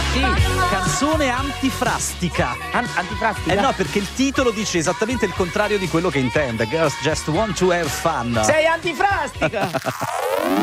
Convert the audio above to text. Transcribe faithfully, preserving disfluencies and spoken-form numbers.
Sì, canzone antifrastica. An- antifrastica? Eh no, perché il titolo dice esattamente il contrario di quello che intende. Girls just want to have fun. Sei antifrastica!